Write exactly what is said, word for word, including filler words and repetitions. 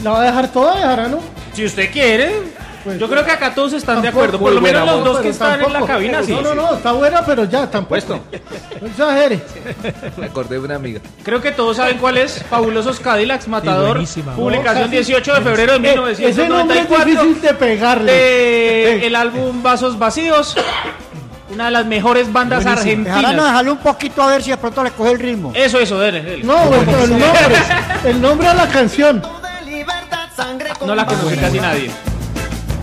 ¿La va a dejar toda, dejará, no? Si usted quiere. Pues, yo creo que acá todos están de tampoco, acuerdo. Por lo muy menos buena los voz, dos que pero están en la tampoco. cabina, sí. No, no, no, está buena, pero ya, tampoco. Puesto. No exagere. Me acordé de una amiga. Creo que todos saben cuál es. Fabulosos Cadillacs, Matador. buenísima. Publicación No, casi. dieciocho de febrero de mil Eh, novecientos ese nombre noventa y es cuatro. difícil de pegarle. De el álbum Vasos Vacíos. Una de las mejores bandas argentinas. Dejarán a dejarle un poquito a ver si de pronto le coge el ritmo. Eso, eso, dele, dele. No, bueno, el nombre, el nombre de la canción. No la conoce casi nadie.